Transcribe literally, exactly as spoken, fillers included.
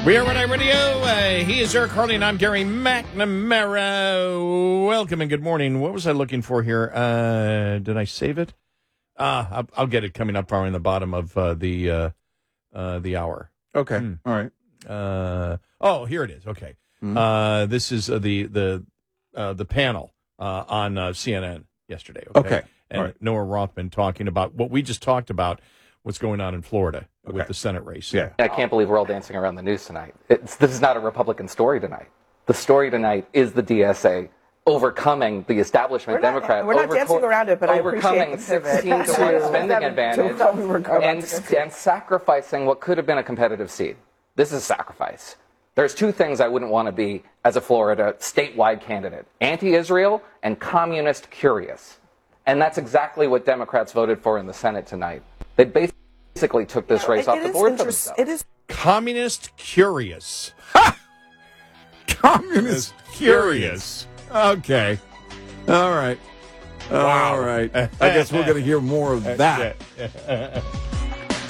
We are Red Radio. Uh, he is Eric Harley, and I'm Gary McNamara. Welcome and good morning. What was I looking for here? Uh, did I save it? Uh, I'll, I'll get it coming up probably in the bottom of uh, the uh, uh, the hour. Okay. Hmm. All right. Uh, oh, here it is. Okay. Mm-hmm. Uh, this is uh, the the uh, the panel uh, on uh, C N N yesterday. Okay. Okay. And All right. Noah Rothman talking about what we just talked about, what's going on in Florida Okay. with the Senate race. Yeah. I can't believe we're all dancing around the news tonight. It's, this is not a Republican story tonight. The story tonight is the D S A overcoming the establishment We're not- Democrat. we're not overco- dancing around it, but I overcoming appreciate the pivot. sixteen to one spending advantage thought we were going and, to- and sacrificing what could have been a competitive seat. This is sacrifice. There's two things I wouldn't want to be as a Florida statewide candidate: anti-Israel and communist curious. And that's exactly what Democrats voted for in the Senate tonight. They basically took this race It- off it the is board for interest- themselves. It is Communist curious. Communist Curious. Okay. All right. Wow. All right. I guess we're going to hear more of that. Yeah.